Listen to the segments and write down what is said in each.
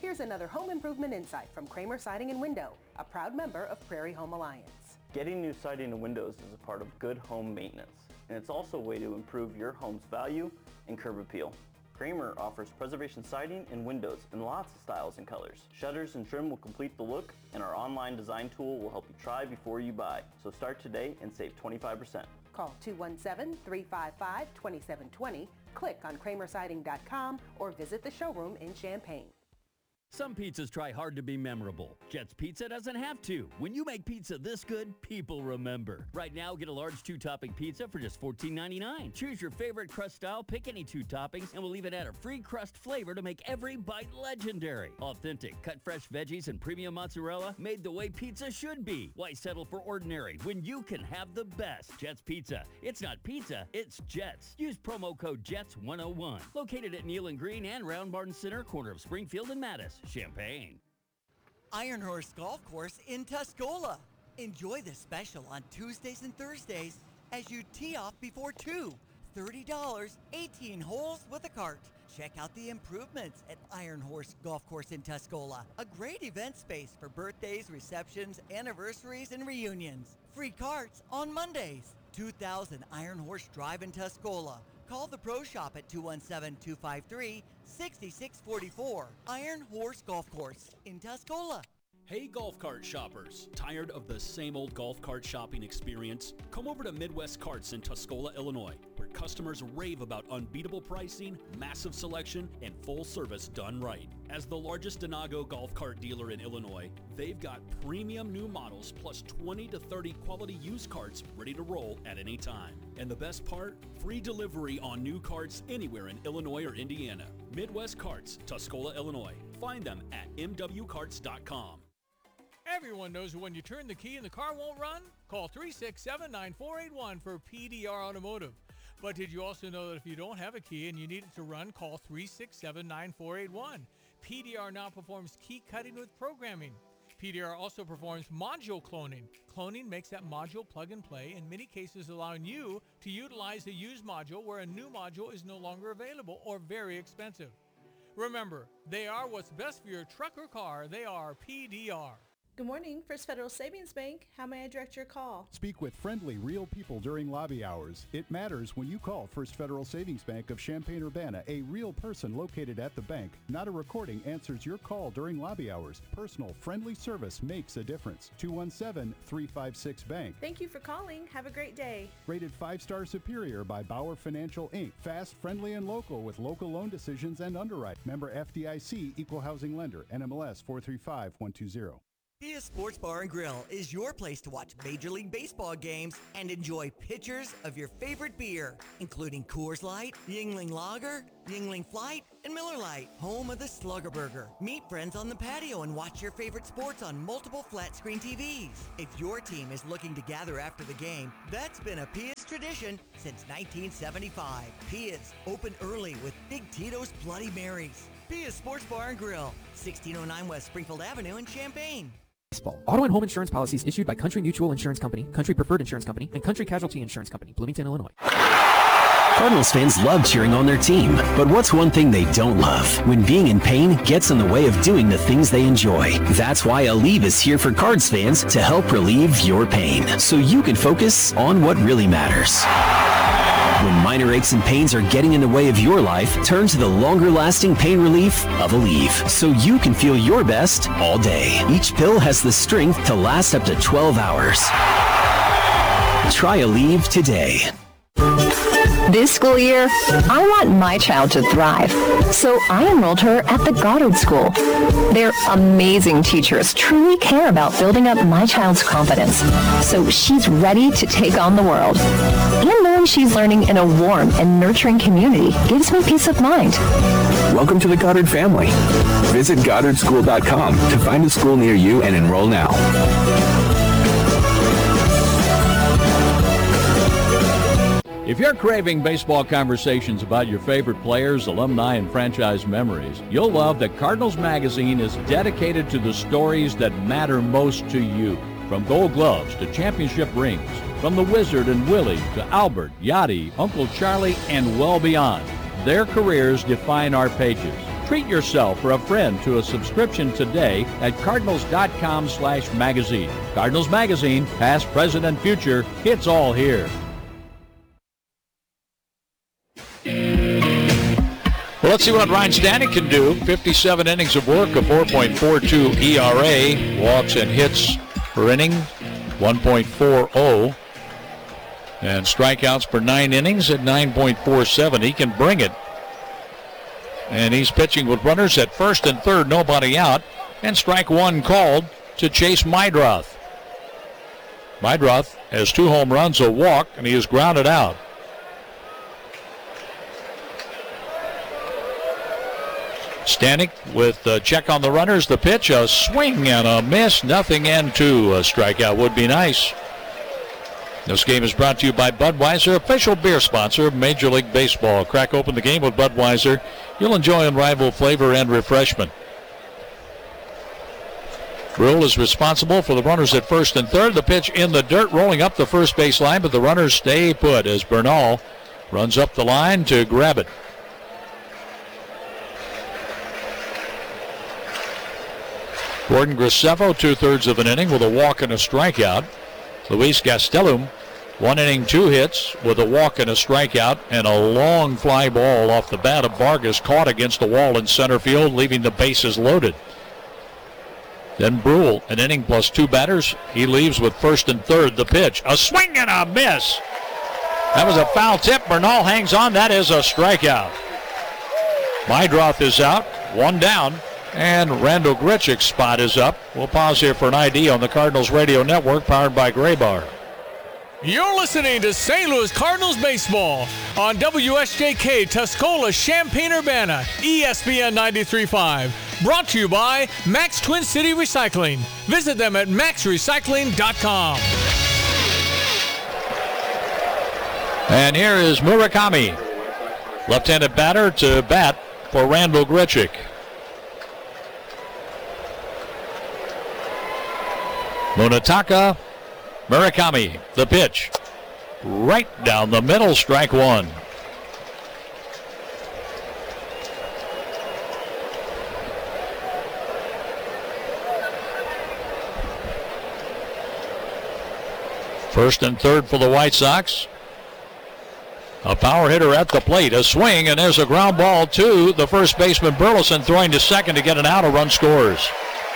here's another home improvement insight from Kramer Siding and Window, a proud member of Prairie Home Alliance. Getting new siding and windows is a part of good home maintenance, and it's also a way to improve your home's value and curb appeal. Kramer offers preservation siding and windows in lots of styles and colors. Shutters and trim will complete the look, and our online design tool will help you try before you buy. So start today and save 25%. Call 217-355-2720, click on kramersiding.com, or visit the showroom in Champaign. Some pizzas try hard to be memorable. Jets Pizza doesn't have to. When you make pizza this good, people remember. Right now, get a large 2-topping pizza for just $14.99. Choose your favorite crust style, pick any 2 toppings, and we'll even add a free crust flavor to make every bite legendary. Authentic, cut fresh veggies and premium mozzarella made the way pizza should be. Why settle for ordinary when you can have the best? Jets Pizza. It's not pizza, it's Jets. Use promo code JETS101. Located at Neal and Green and Round Barton Center, corner of Springfield and Mattis. Champaign. Iron Horse Golf Course in Tuscola. Enjoy the special on Tuesdays and Thursdays as you tee off before 2. $30, 18 holes with a cart. Check out the improvements at Iron Horse Golf Course in Tuscola. A great event space for birthdays, receptions, anniversaries, and reunions. Free carts on Mondays. 2000 Iron Horse Drive in Tuscola. Call the Pro Shop at 217-253-6644. Iron Horse Golf Course in Tuscola. Hey golf cart shoppers, tired of the same old golf cart shopping experience? Come over to Midwest Carts in Tuscola, Illinois, where customers rave about unbeatable pricing, massive selection, and full service done right. As the largest Denago golf cart dealer in Illinois, they've got premium new models plus 20 to 30 quality used carts ready to roll at any time. And the best part? Free delivery on new carts anywhere in Illinois or Indiana. Midwest Carts, Tuscola, Illinois. Find them at mwcarts.com. Everyone knows when you turn the key and the car won't run? Call 367-9481 for PDR Automotive. But did you also know that if you don't have a key and you need it to run, call 367-9481. PDR now performs key cutting with programming. PDR also performs module cloning. Cloning makes that module plug and play, in many cases allowing you to utilize a used module where a new module is no longer available or very expensive. Remember, they are what's best for your truck or car. They are PDR. Good morning, First Federal Savings Bank. How may I direct your call? Speak with friendly, real people during lobby hours. It matters when you call First Federal Savings Bank of Champaign-Urbana. A real person located at the bank, not a recording, answers your call during lobby hours. Personal, friendly service makes a difference. 217-356-BANK. Thank you for calling. Have a great day. Rated 5-star superior by Bauer Financial, Inc. Fast, friendly, and local with local loan decisions and underwrite. Member FDIC, Equal Housing Lender, NMLS 435120. Pia Sports Bar and Grill is your place to watch Major League Baseball games and enjoy pitchers of your favorite beer, including Coors Light, Yuengling Lager, Yuengling Flight, and Miller Lite, home of the Slugger Burger. Meet friends on the patio and watch your favorite sports on multiple flat-screen TVs. If your team is looking to gather after the game, that's been a Pia's tradition since 1975. Pia's, open early with Big Tito's Bloody Marys. Pia's Sports Bar and Grill, 1609 West Springfield Avenue in Champaign. Auto and home insurance policies issued by Country Mutual Insurance Company, Country Preferred Insurance Company, and Country Casualty Insurance Company, Bloomington, Illinois. Cardinals fans love cheering on their team, but what's one thing they don't love? When being in pain gets in the way of doing the things they enjoy. That's why Aleve is here for Cards fans to help relieve your pain, so you can focus on what really matters. When minor aches and pains are getting in the way of your life, turn to the longer-lasting pain relief of Aleve, so you can feel your best all day. Each pill has the strength to last up to 12 hours. Try Aleve today. This school year, I want my child to thrive, so I enrolled her at the Goddard School. Their amazing teachers truly care about building up my child's confidence, so she's ready to take on the world. And knowing she's learning in a warm and nurturing community gives me peace of mind. Welcome to the Goddard family. Visit GoddardSchool.com to find a school near you and enroll now. If you're craving baseball conversations about your favorite players, alumni, and franchise memories, you'll love that Cardinals Magazine is dedicated to the stories that matter most to you. From Gold Gloves to championship rings, from the Wizard and Willie to Albert, Yachty, Uncle Charlie, and well beyond. Their careers define our pages. Treat yourself or a friend to a subscription today at cardinals.com/magazine. Cardinals Magazine, past, present, and future, it's all here. Well, let's see what Ryan Stanek can do. 57 innings of work, a 4.42 ERA, walks and hits per inning, 1.40, and strikeouts per 9 innings at 9.47. He can bring it. And he's pitching with runners at first and third, nobody out, and strike one called to Chase Meidroth. Meidroth has 2 home runs, a walk, and he is grounded out. Stanek with a check on the runners. The pitch, a swing and a miss. Nothing and 2. A strikeout would be nice. This game is brought to you by Budweiser, official beer sponsor of Major League Baseball. Crack open the game with Budweiser. You'll enjoy unrivaled flavor and refreshment. Brill is responsible for the runners at first and third. The pitch in the dirt, rolling up the first base line, but the runners stay put as Bernal runs up the line to grab it. Gordon Gracefo, 2/3 of an inning with a walk and a strikeout. Luis Gastelum, 1 inning, 2 hits with a walk and a strikeout, and a long fly ball off the bat of Vargas caught against the wall in center field, leaving the bases loaded. Then Brule, an inning plus 2 batters. He leaves with first and third. The pitch, a swing and a miss. That was a foul tip. Bernal hangs on. That is a strikeout. Meidroth is out, 1 down. And Randall Grichuk's spot is up. We'll pause here for an ID on the Cardinals Radio Network, powered by Graybar. You're listening to St. Louis Cardinals baseball on WSJK Tuscola, Champaign-Urbana, ESPN 93.5. Brought to you by Max Twin City Recycling. Visit them at maxrecycling.com. And here is Murakami, left-handed batter to bat for Randall Grichuk. Munetaka Murakami, the pitch, right down the middle, strike 1. First and third for the White Sox. A power hitter at the plate, a swing, and there's a ground ball to the first baseman Burleson, throwing to second to get an out. A run scores.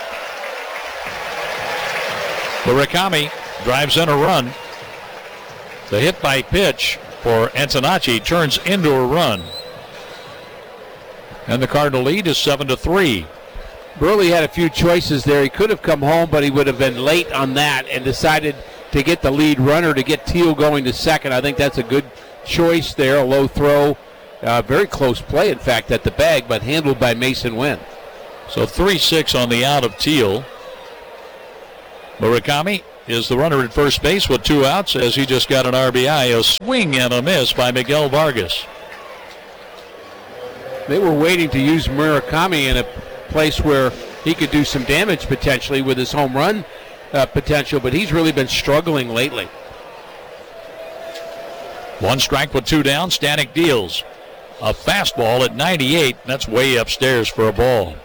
Murakami drives in a run. The hit by pitch for Antonacci turns into a run. And the Cardinal lead is 7-3. Burley had a few choices there. He could have come home, but he would have been late on that and decided to get the lead runner to get Teal going to second. I think that's a good choice there. A low throw. Very close play, in fact, at the bag, but handled by Mason Wynn. So 3-6 on the out of Teal. Murakami is the runner at first base with 2 outs as he just got an RBI. A swing and a miss by Miguel Vargas. They were waiting to use Murakami in a place where he could do some damage potentially with his home run potential, but he's really been struggling lately. 1 strike with 2 down. Stanek deals a fastball at 98. That's way upstairs for a ball.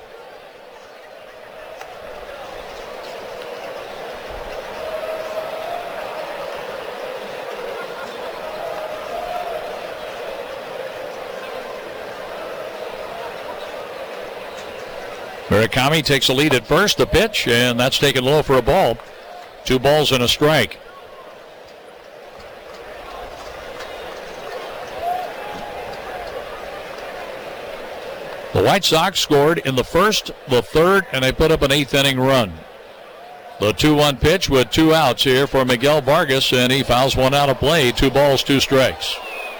Murakami takes a lead at first. The pitch, and that's taken low for a ball. 2 balls and a strike. The White Sox scored in the first, the third, and they put up an 8th inning run. The 2-1 pitch with 2 outs here for Miguel Vargas, and he fouls 1 out of play. 2 balls, 2 strikes.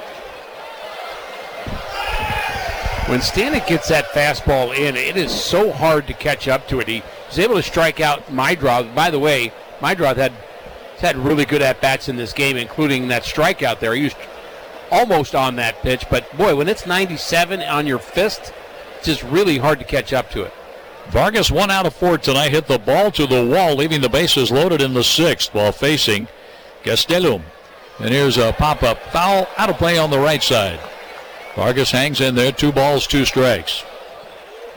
When Stanek gets that fastball in, it is so hard to catch up to it. He was able to strike out Meidroth. By the way, Meidroth has had really good at-bats in this game, including that strikeout there. He was almost on that pitch, but boy, when it's 97 on your fist, it's just really hard to catch up to it. Vargas 1 out of 4 tonight, hit the ball to the wall, leaving the bases loaded in the 6th while facing Gastelum. And here's a pop-up foul, out of play on the right side. Vargas hangs in there, 2 balls, 2 strikes.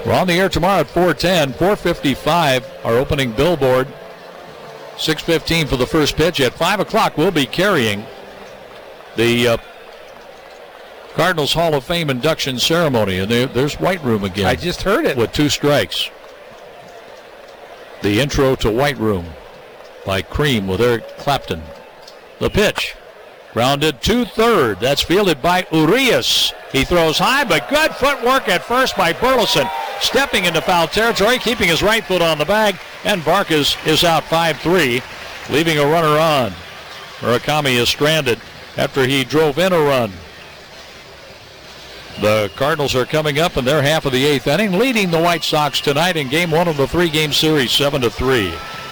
We're on the air tomorrow at 4:10. 4:55, our opening billboard. 6:15 for the first pitch. At 5 o'clock, we'll be carrying the Cardinals Hall of Fame induction ceremony. And there's White Room again. I just heard it. With 2 strikes. The intro to White Room by Cream with Eric Clapton. The pitch. Grounded to third. That's fielded by Urias. He throws high, but good footwork at first by Burleson. Stepping into foul territory, keeping his right foot on the bag, and Vargas is out 5-3, leaving a runner on. Murakami is stranded after he drove in a run. The Cardinals are coming up in their half of the 8th inning, leading the White Sox tonight in Game 1 of the 3-game series, 7-3.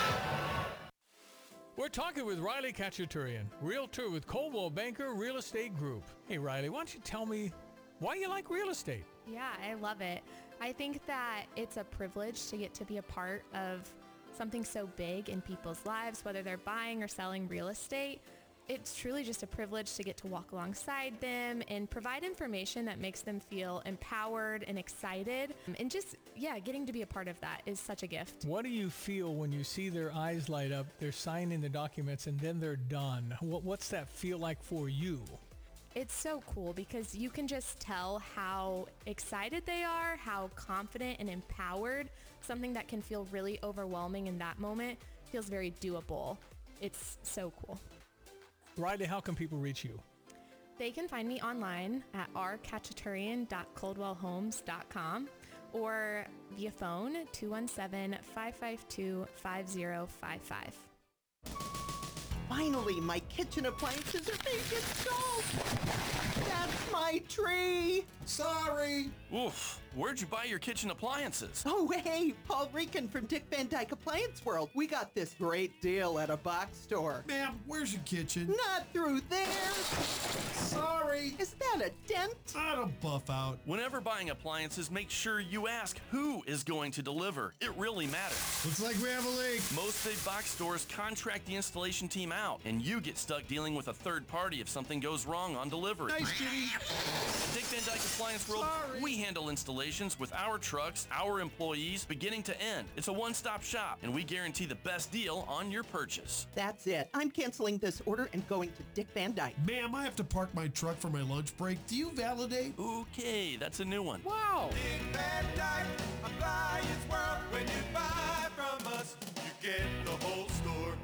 We're talking with Riley Khachaturian, realtor with Coldwell Banker Real Estate Group. Hey, Riley, why don't you tell me why you like real estate? Yeah, I love it. I think that it's a privilege to get to be a part of something so big in people's lives, whether they're buying or selling real estate. It's truly just a privilege to get to walk alongside them and provide information that makes them feel empowered and excited. And just, getting to be a part of that is such a gift. What do you feel when you see their eyes light up, they're signing the documents, and then they're done? What's that feel like for you? It's so cool because you can just tell how excited they are, how confident and empowered. Something that can feel really overwhelming in that moment feels very doable. It's so cool. Riley, how can people reach you? They can find me online at rkhachaturian.coldwellhomes.com or via phone 217-552-5055. Finally, my kitchen appliances are being installed. That's my tree. Sorry. Oof. Where'd you buy your kitchen appliances? Oh, hey, Paul Rican from Dick Van Dyke Appliance World. We got this great deal at a box store. Ma'am, where's your kitchen? Not through there. Sorry. Is that a dent? I don't buff out. Whenever buying appliances, make sure you ask who is going to deliver. It really matters. Looks like we have a leak. Most big box stores contract the installation team out, and you get stuck dealing with a third party if something goes wrong on delivery. Nice, Jimmy. Dick Van Dyke Appliance World, we handle installations with our trucks, our employees, beginning to end. It's a one-stop shop, and we guarantee the best deal on your purchase. That's it. I'm canceling this order and going to Dick Van Dyke. Ma'am, I have to park my truck for my lunch break. Do you validate? Okay, that's a new one. Wow. Dick Van Dyke Appliance World. When you buy from us, you get the whole store.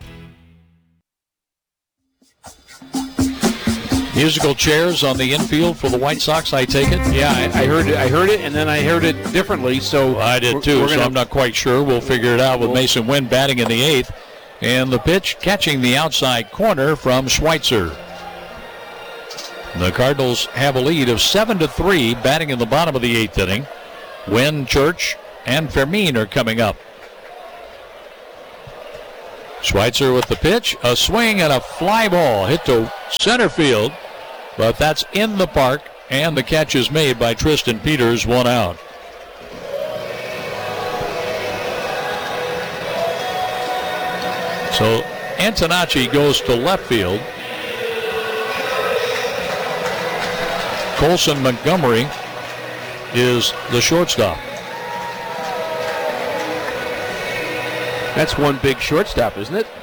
Musical chairs on the infield for the White Sox, I take it? Yeah, I heard it, and then I heard it differently. So I did too, so I'm not quite sure. We'll figure it out with Mason Wynn batting in the 8th. And the pitch catching the outside corner from Schweitzer. The Cardinals have a lead of 7-3, batting in the bottom of the 8th inning. Wynn, Church, and Fermin are coming up. Schweitzer with the pitch, a swing and a fly ball hit to center field, but that's in the park, and the catch is made by Tristan Peters, 1 out. So Antonacci goes to left field. Colson Montgomery is the shortstop. That's one big shortstop, isn't it?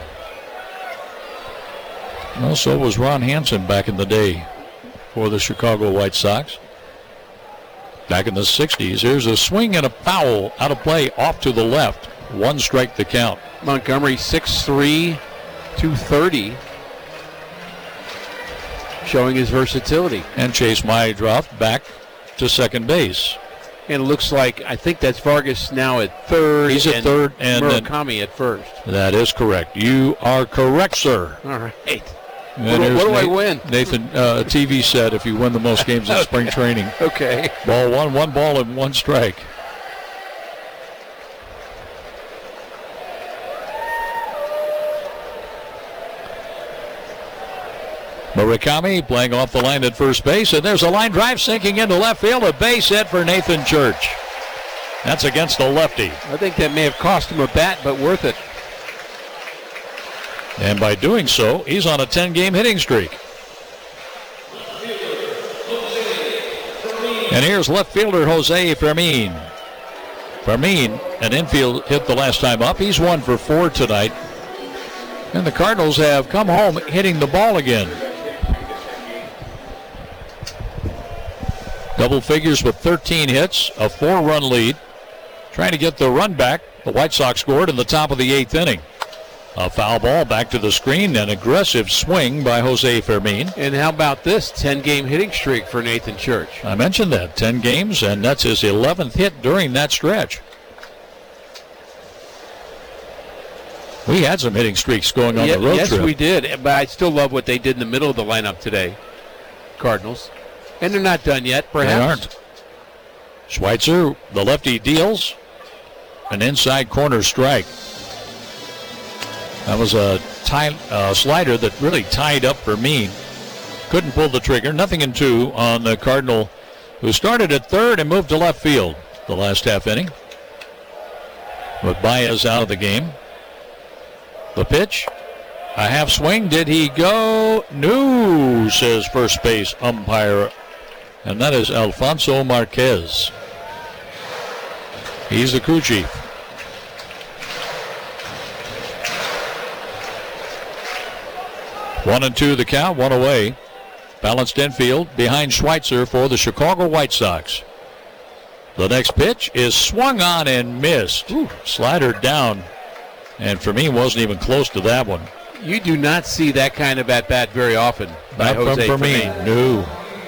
Well, so was Ron Hansen back in the day for the Chicago White Sox. Back in the 60s, here's a swing and a foul out of play off to the left. 1 strike to count. Montgomery 6'3", 230, showing his versatility. And Chase Maedroff back to second base. And it looks like, I think that's Vargas now at third. He's at third. And Murakami at first. That is correct. You are correct, sir. All right. What do I win? Nathan, TV said if you win the most games in spring training. Okay. Ball 1 ball and 1 strike. Murakami playing off the line at first base, and there's a line drive sinking into left field, a base hit for Nathan Church. That's against a lefty. I think that may have cost him a bat, but worth it. And by doing so, he's on a 10-game hitting streak. And here's left fielder Jose Fermin. Fermin, an infield hit the last time up. He's 1 for 4 tonight. And the Cardinals have come home hitting the ball again. Double figures with 13 hits, a 4-run lead. Trying to get the run back. The White Sox scored in the top of the 8th inning. A foul ball back to the screen, an aggressive swing by Jose Fermin. And how about this 10-game hitting streak for Nathan Church? I mentioned that, 10 games, and that's his 11th hit during that stretch. We had some hitting streaks going on the road trip. Yes, we did, but I still love what they did in the middle of the lineup today, Cardinals. And they're not done yet, perhaps. They aren't. Schweitzer, the lefty, deals. An inside corner strike. That was a slider that really tied up Fermin. Couldn't pull the trigger. 0-2 on the Cardinal, who started at third and moved to left field the last half inning. With Baez out of the game. The pitch, a half swing. Did he go? No, says first base umpire. And that is Alfonso Marquez. He's the crew chief. 1-2 the count, 1 away. Balanced infield behind Schweitzer for the Chicago White Sox. The next pitch is swung on and missed. Slider down. And Fermin wasn't even close to that one. You do not see that kind of at-bat very often by Jose Fermin. No.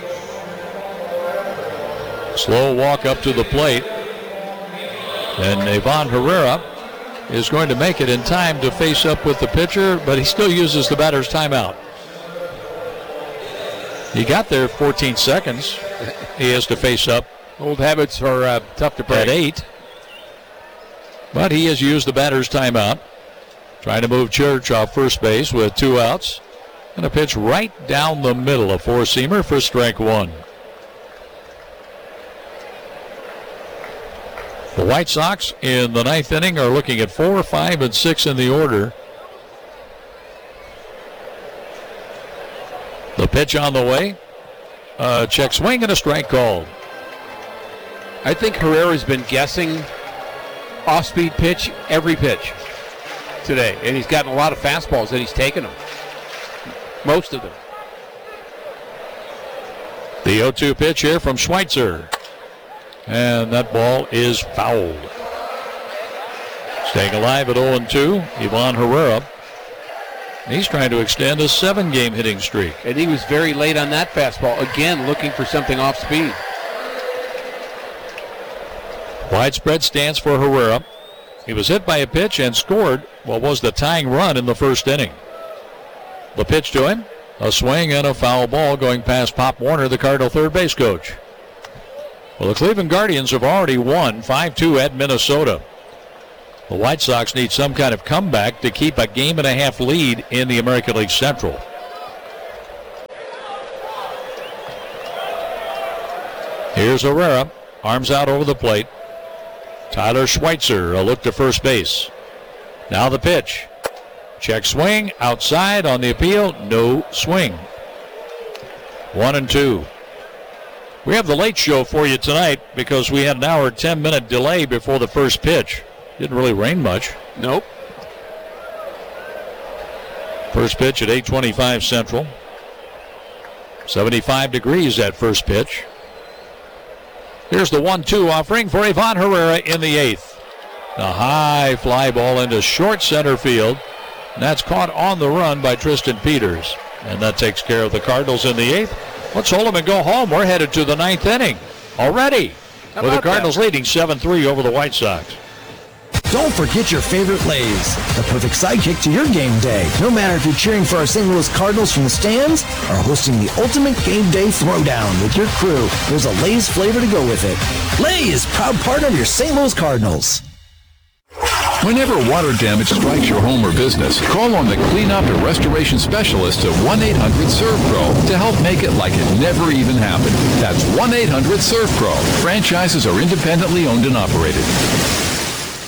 Slow walk up to the plate. And Ivan Herrera is going to make it in time to face up with the pitcher, but he still uses the batter's timeout. He got there 14 seconds. He has to face up. Old habits are tough to break. At 8. But he has used the batter's timeout. Trying to move Church off first base with 2 outs. And a pitch right down the middle, a 4-seamer for strike 1. The White Sox in the 9th inning are looking at 4, 5, and 6 in the order. The pitch on the way. Check swing and a strike called. I think Herrera's been guessing off-speed pitch every pitch today, and he's gotten a lot of fastballs and he's taken them. Most of them. The 0-2 pitch here from Schweitzer. And that ball is fouled. Staying alive at 0-2, Ivan Herrera. He's trying to extend a 7-game hitting streak. And he was very late on that fastball. Again, looking for something off speed. Widespread stance for Herrera. He was hit by a pitch and scored what was the tying run in the first inning. The pitch to him, a swing and a foul ball going past Pop Warner, the Cardinal third base coach. Well, the Cleveland Guardians have already won 5-2 at Minnesota. The White Sox need some kind of comeback to keep a 1.5 game lead in the American League Central. Here's Herrera, arms out over the plate. Tyler Schweitzer, a look to first base. Now the pitch. Check swing, outside on the appeal, no swing. 1-2. We have the late show for you tonight because we had an hour 10-minute delay before the first pitch. Didn't really rain much. Nope. First pitch at 8:25 Central. 75 degrees at first pitch. Here's the 1-2 offering for Ivan Herrera in the 8th. A high fly ball into short center field. And that's caught on the run by Tristan Peters. And that takes care of the Cardinals in the 8th. Let's hold them and go home. We're headed to the 9th inning already. With the Cardinals leading 7-3 over the White Sox. Don't forget your favorite Lay's, the perfect sidekick to your game day. No matter if you're cheering for our St. Louis Cardinals from the stands or hosting the ultimate game day throwdown with your crew, there's a Lay's flavor to go with it. Lay's, proud partner of your St. Louis Cardinals. Whenever water damage strikes your home or business, call on the cleanup and restoration specialists at 1-800-SERVPRO to help make it like it never even happened. That's 1-800-SERVPRO. Franchises are independently owned and operated.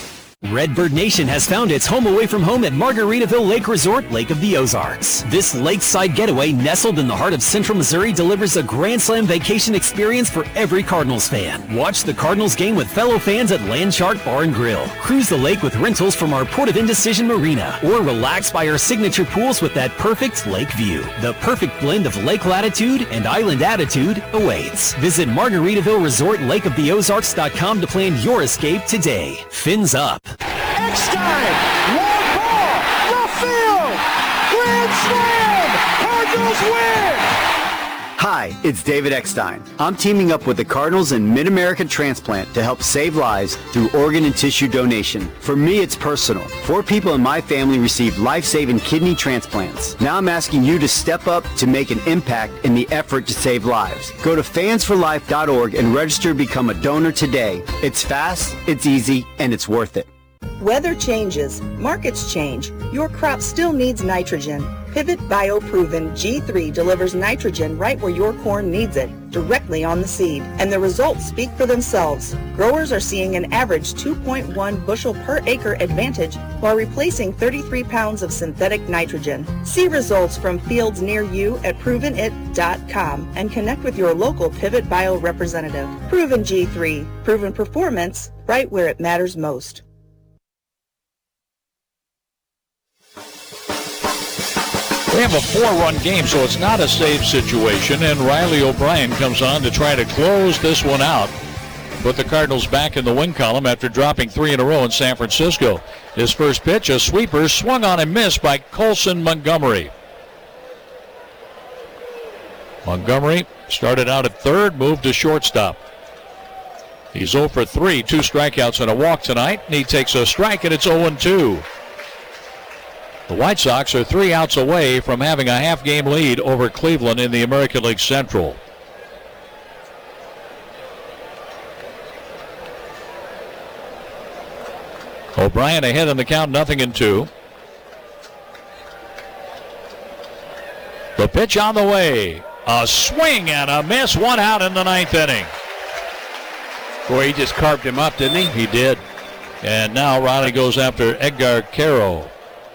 Redbird Nation has found its home away from home at Margaritaville Lake Resort, Lake of the Ozarks. This lakeside getaway, nestled in the heart of central Missouri, delivers a Grand Slam vacation experience for every Cardinals fan. Watch the Cardinals game with fellow fans at Landshark Bar and Grill. Cruise the lake with rentals from our Port of Indecision Marina, or relax by our signature pools with that perfect lake view. The perfect blend of lake latitude and island attitude awaits. Visit Margaritaville Resort LakeOfTheOzarks.com to plan your escape today. Fins up. Eckstein, long ball, left field, grand slam, Cardinals win! Hi, it's David Eckstein. I'm teaming up with the Cardinals and Mid-America Transplant to help save lives through organ and tissue donation. For me, it's personal. 4 people in my family received life-saving kidney transplants. Now I'm asking you to step up to make an impact in the effort to save lives. Go to fansforlife.org and register to become a donor today. It's fast, it's easy, and it's worth it. Weather changes, markets change. Your crop still needs nitrogen. Pivot BioProven G3 delivers nitrogen right where your corn needs it, directly on the seed. And the results speak for themselves. Growers are seeing an average 2.1 bushel per acre advantage while replacing 33 pounds of synthetic nitrogen. See results from fields near you at provenit.com and connect with your local Pivot Bio representative. Proven G3, proven performance right where it matters most. They have a 4-run game, so it's not a safe situation, and Riley O'Brien comes on to try to close this one out. Put the Cardinals back in the win column after dropping 3 in a row in San Francisco. His first pitch, a sweeper, swung on and missed by Colson Montgomery. Montgomery started out at third, moved to shortstop. He's 0 for 3, 2 strikeouts and a walk tonight, and he takes a strike, and it's 0-2. The White Sox are 3 outs away from having a half-game lead over Cleveland in the American League Central. O'Brien ahead in the count, 0-2. The pitch on the way. A swing and a miss, 1 out in the 9th inning. Boy, he just carved him up, didn't he? He did. And now Riley goes after Edgar Quero.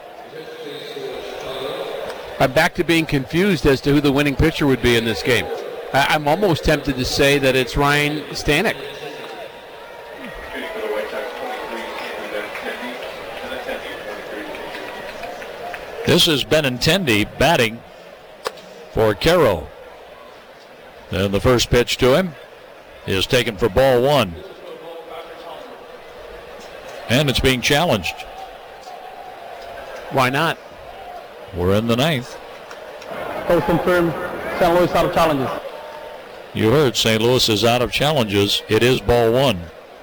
I'm back to being confused as to who the winning pitcher would be in this game. I'm almost tempted to say that it's Ryan Stanek. This is Benintendi batting for Quero. And the first pitch to him is taken for ball 1. And it's being challenged. Why not? We're in the 9th. Both confirmed. St. Louis out of challenges. You heard St. Louis is out of challenges. It is ball 1.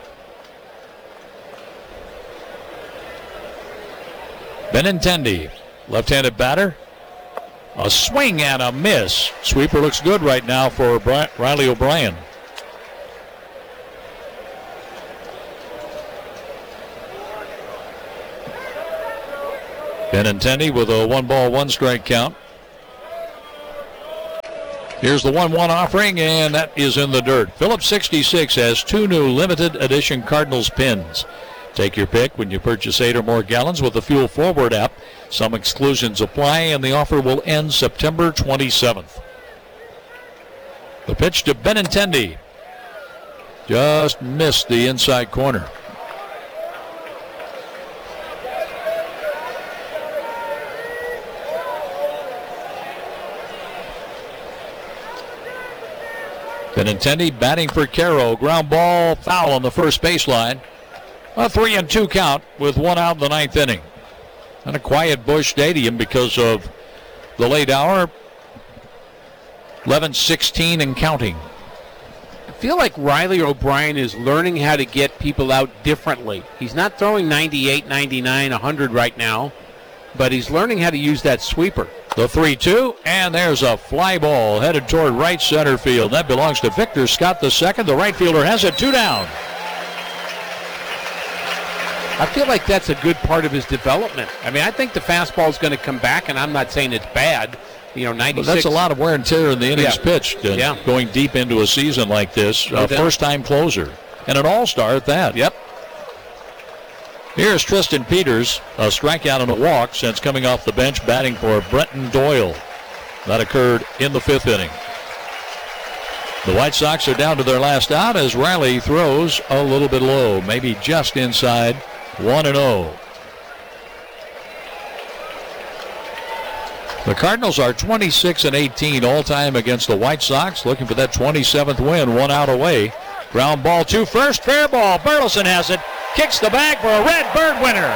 Benintendi, left-handed batter. A swing and a miss. Sweeper looks good right now for Riley O'Brien. Benintendi with a 1-ball, 1-strike count. Here's the 1-1 offering, and that is in the dirt. Phillips 66 has 2 new limited edition Cardinals pins. Take your pick when you purchase 8 or more gallons with the Fuel Forward app. Some exclusions apply, and the offer will end September 27th. The pitch to Benintendi. Just missed the inside corner. Benintendi batting for Quero. Ground ball, foul on the first baseline. A 3-2 count with 1 out in the 9th inning. And a quiet Busch Stadium because of the late hour. 11:16 and counting. I feel like Riley O'Brien is learning how to get people out differently. He's not throwing 98, 99, 100 right now, but he's learning how to use that sweeper. The 3-2, and there's a fly ball headed toward right center field. That belongs to Victor Scott II. The right fielder has it, 2 down. I feel like that's a good part of his development. I mean, I think the fastball is going to come back, and I'm not saying it's bad. 96. But that's a lot of wear and tear in the innings pitched. And going deep into a season like this, a first-time closer. And an all-star at that. Yep. Here's Tristan Peters, a strikeout and a walk since coming off the bench batting for Brenton Doyle. That occurred in the 5th inning. The White Sox are down to their last out as Riley throws a little bit low, maybe just inside 1-0. The Cardinals are 26-18 all-time against the White Sox, looking for that 27th win, 1 out away. Ground ball to first, fair ball. Burleson has it, kicks the bag for a Red Bird winner.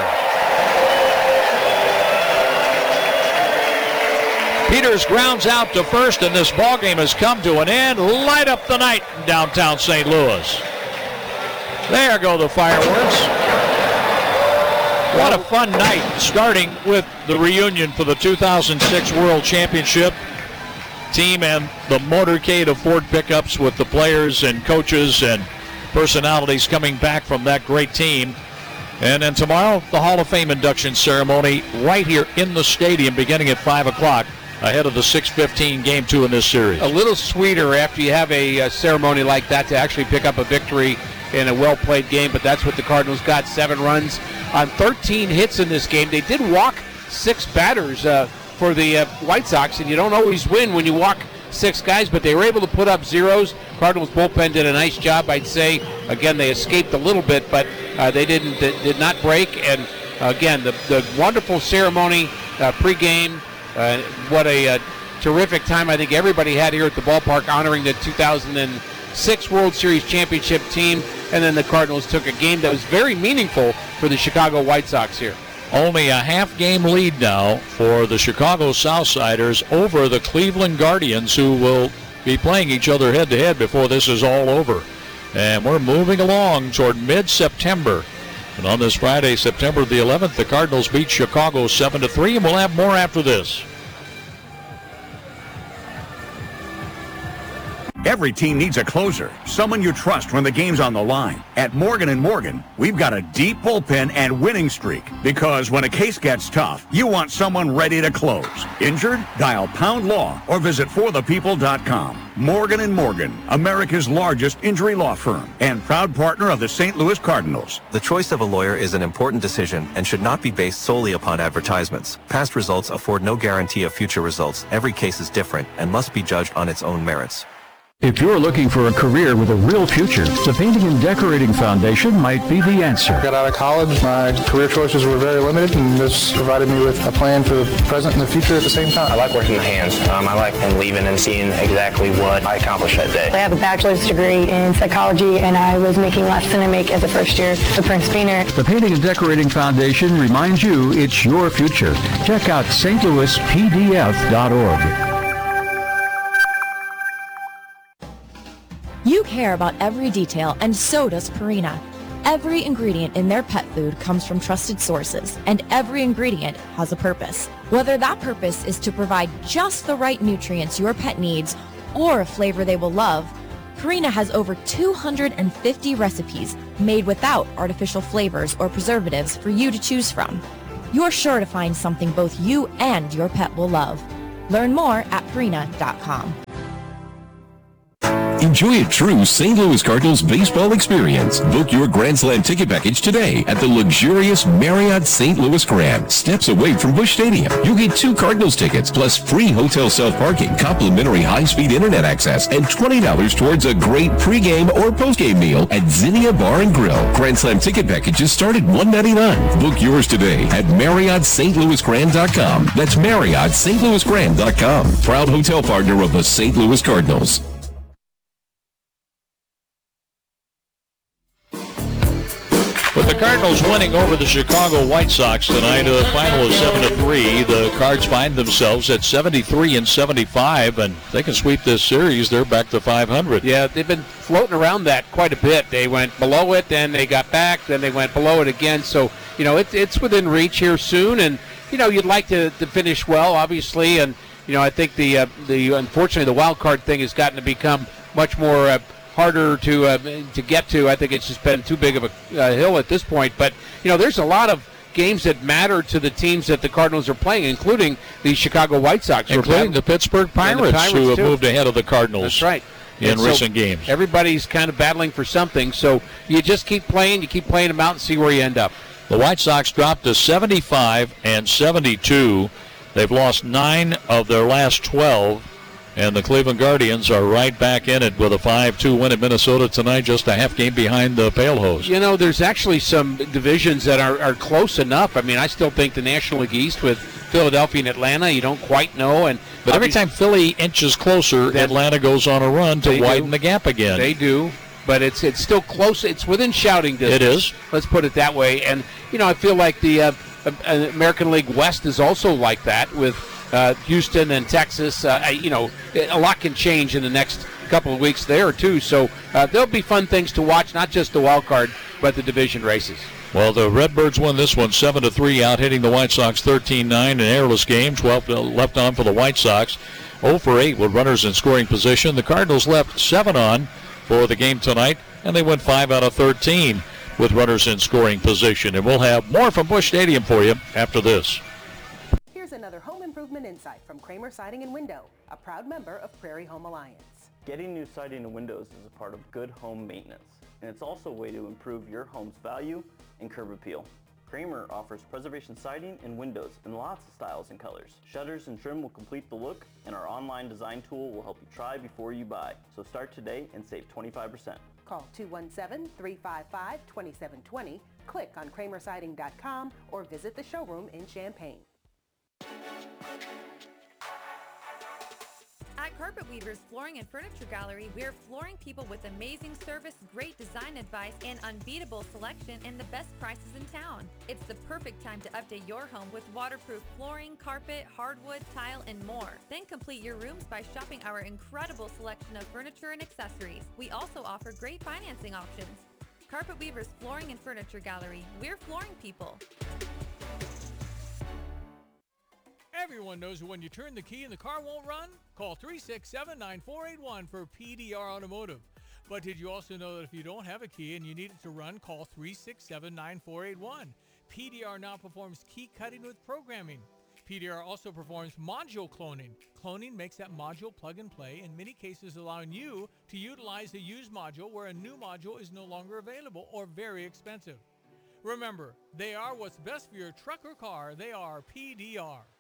Peters grounds out to first, and this ballgame has come to an end. Light up the night in downtown St. Louis. There go the fireworks. What a fun night, starting with the reunion for the 2006 World Championship team and the motorcade of Ford pickups with the players and coaches and personalities coming back from that great team. And then tomorrow, the Hall of Fame induction ceremony right here in the stadium beginning at 5 o'clock ahead of the 6:15 Game 2 in this series. A little sweeter after you have a ceremony like that to actually pick up a victory in a well-played game, but that's what the Cardinals got, 7 runs on 13 hits in this game. They did walk 6 batters for the White Sox, and you don't always win when you walk 6 guys, but they were able to put up zeros. Cardinals bullpen did a nice job, I'd say. Again, they escaped a little bit, but they did not break. And again, the wonderful ceremony pregame. What a terrific time I think everybody had here at the ballpark honoring the 2006 World Series championship team. And then the Cardinals took a game that was very meaningful for the Chicago White Sox here. Only a half-game lead now for the Chicago Southsiders over the Cleveland Guardians, who will be playing each other head-to-head before this is all over. And we're moving along toward mid-September. And on this Friday, September the 11th, the Cardinals beat Chicago 7-3, and we'll have more after this. Every team needs a closer, someone you trust when the game's on the line. At Morgan & Morgan, we've got a deep bullpen and winning streak, because when a case gets tough, you want someone ready to close. Injured? Dial Pound Law or visit forthepeople.com. Morgan & Morgan, America's largest injury law firm and proud partner of the St. Louis Cardinals. The choice of a lawyer is an important decision and should not be based solely upon advertisements. Past results afford no guarantee of future results. Every case is different and must be judged on its own merits. If you're looking for a career with a real future, the Painting and Decorating Foundation might be the answer. Got out of college, my career choices were very limited, and this provided me with a plan for the present and the future at the same time. I like working with hands. I like leaving and seeing exactly what I accomplished that day. I have a bachelor's degree in psychology, and I was making less than I make as a first year at Prince Beaner. The Painting and Decorating Foundation reminds you it's your future. Check out stlouispdf.org. You care about every detail, and so does Purina. Every ingredient in their pet food comes from trusted sources, and every ingredient has a purpose. Whether that purpose is to provide just the right nutrients your pet needs or a flavor they will love, Purina has over 250 recipes made without artificial flavors or preservatives for you to choose from. You're sure to find something both you and your pet will love. Learn more at Purina.com. Enjoy a true St. Louis Cardinals baseball experience. Book your Grand Slam ticket package today at the luxurious Marriott St. Louis Grand, steps away from Busch Stadium. You'll get 2 Cardinals tickets plus free hotel self-parking, complimentary high-speed internet access, and $20 towards a great pregame or postgame meal at Zinnia Bar and Grill. Grand Slam ticket packages start at $199. Book yours today at MarriottSt.LouisGrand.com. That's MarriottSt.LouisGrand.com. Proud hotel partner of the St. Louis Cardinals. With the Cardinals winning over the Chicago White Sox tonight, a final of 7-3, the Cards find themselves at 73-75, and they can sweep this series. They're back to 500. Yeah, they've been floating around that quite a bit. They went below it, then they got back, then they went below it again. So, it's within reach here soon, and, you'd like to finish well, obviously. And, I think the unfortunately, the wild card thing has gotten to become much more harder to get to. I think it's just been too big of a hill at this point. But, there's a lot of games that matter to the teams that the Cardinals are playing, including the Chicago White Sox. Including the Pittsburgh Pirates, who have moved ahead of the Cardinals. That's right. In recent games. Everybody's kind of battling for something. So you just keep playing them out and see where you end up. The White Sox dropped to 75 and 72. They've lost 9 of their last 12. And the Cleveland Guardians are right back in it with a 5-2 win at Minnesota tonight, just a half game behind the Pale Hose. You know, there's actually some divisions that are close enough. I mean, I still think the National League East with Philadelphia and Atlanta, you don't quite know. But every time Philly inches closer, Atlanta goes on a run to widen the gap again. They do. But it's still close. It's within shouting distance. It is. Let's put it that way. And, I feel like the American League West is also like that with Houston and Texas. A lot can change in the next couple of weeks there, too. So there'll be fun things to watch, not just the wild card, but the division races. Well, the Redbirds won this one 7-3, out hitting the White Sox 13-9, an airless game, 12 left on for the White Sox. 0 for 8 with runners in scoring position. The Cardinals left 7 on for the game tonight, and they went 5 out of 13 with runners in scoring position. And we'll have more from Busch Stadium for you after this. Here's another home improvement insight from Kramer Siding and Window, a proud member of Prairie Home Alliance. Getting new siding and windows is a part of good home maintenance, and it's also a way to improve your home's value and curb appeal. Kramer offers preservation siding and windows in lots of styles and colors. Shutters and trim will complete the look, and our online design tool will help you try before you buy. So start today and save 25%. Call 217-355-2720, click on kramersiding.com, or visit the showroom in Champaign. At Carpet Weavers Flooring and Furniture Gallery, we're flooring people with amazing service, great design advice, and unbeatable selection and the best prices in town. It's the perfect time to update your home with waterproof flooring, carpet, hardwood, tile, and more. Then complete your rooms by shopping our incredible selection of furniture and accessories. We also offer great financing options. Carpet Weavers Flooring and Furniture Gallery, we're flooring people. Everyone knows that when you turn the key and the car won't run, call 367-9481 for PDR Automotive. But did you also know that if you don't have a key and you need it to run, call 367-9481. PDR now performs key cutting with programming. PDR also performs module cloning. Cloning makes that module plug and play, in many cases allowing you to utilize a used module where a new module is no longer available or very expensive. Remember, they are what's best for your truck or car. They are PDR.